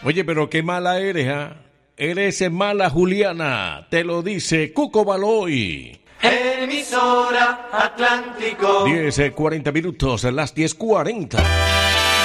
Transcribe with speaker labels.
Speaker 1: Oye, pero qué mala eres, ¿ah? Eres mala Juliana, te lo dice Cuco Baloy.
Speaker 2: Emisora Atlántico.
Speaker 1: 10:40 minutos, las 10:40.